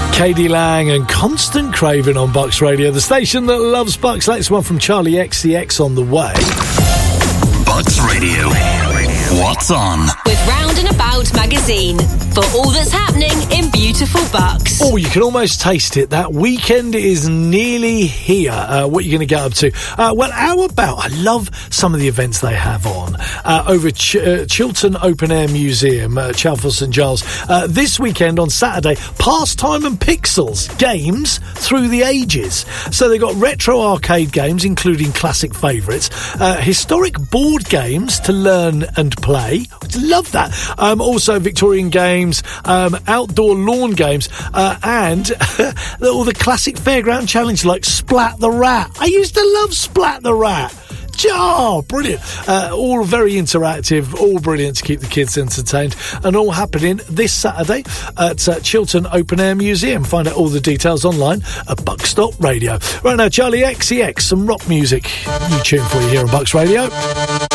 K.D. Lang and Constant Craving on Bucks Radio, the station that loves Bucks. Next one from Charlie XCX on the way. Bucks Radio. What's on? With Round and About magazine for all that's happening in beautiful Bucks. Oh, you can almost taste it. That weekend is nearly here. What are you going to get up to? Well, how about, I love some of the events they have on over at Chiltern Open Air Museum, Chalfont St Giles. This weekend on Saturday, Pastime and Pixels, games through the ages. So they've got retro arcade games, including classic favourites, historic board games to learn and play. Love that. Also Victorian games, outdoor lawn games, and all the classic fairground challenges like Splat the Rat. I used to love Splat the Rat. Oh, brilliant. All very interactive, all brilliant to keep the kids entertained, and all happening this Saturday at Chiltern Open Air Museum. Find out all the details online at Bucks.radio. Right now, Charlie XCX, some rock music. New tune for you here on Bucks Radio.